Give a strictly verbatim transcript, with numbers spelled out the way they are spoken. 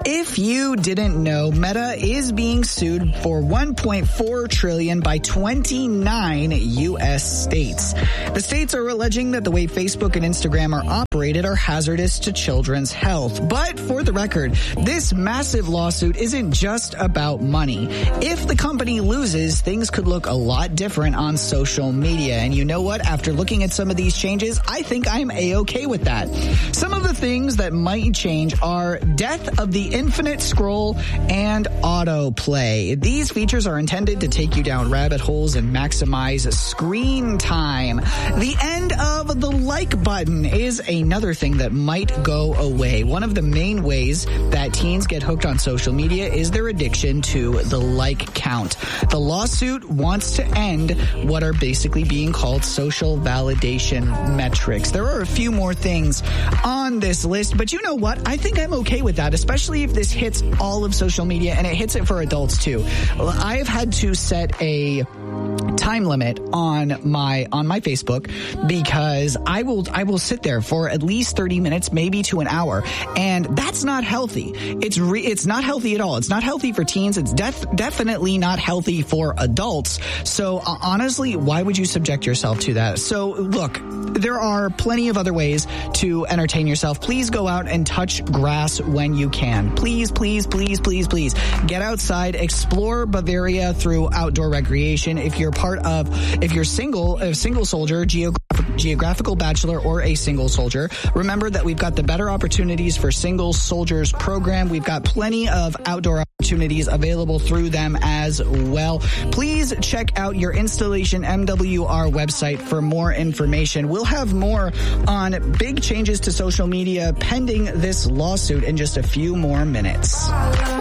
If you didn't know, Meta is being sued for one point four trillion dollars by twenty-nine U S states. The states are alleging that the way Facebook and Instagram are operated are hazardous to children's health. But for the record, this massive lawsuit isn't just about money. If the company loses, things could look a lot different on social media. And you know what? After looking at some of these changes, I think I'm A-okay with that. Some of the things that might change are death of the infinite scroll and autoplay. These features are intended to take you down rabbit holes and maximize screen time. The end of the like button is another thing that might go away. One of the main ways that teens get hooked on social media is their addiction to the like count. The lawsuit wants to end what are basically being called social validation metrics. There are a few more things on this list, but you know what? I think I'm okay with that, especially if this hits all of social media and it hits it for adults too. I've had to set a time limit on my on my Facebook because I will I will sit there for at least thirty minutes, maybe to an hour, and that's not healthy. It's re, it's not healthy at all. It's not healthy for teens. It's def, definitely not healthy for adults. So uh, honestly, why would you subject yourself to that? So look, there are plenty of other ways to entertain yourself. Please go out and touch grass when you can. Please, please, please, please, please get outside, explore Bavaria through outdoor recreation. If you're part of, if you're single, a single soldier, geographic, geographical bachelor, or a single soldier, remember that we've got the Better Opportunities for Single Soldiers program. We've got plenty of outdoor opportunities available through them as well. Please check out your Installation M W R website for more information. We'll have more on big changes to social media pending this lawsuit in just a few more minutes.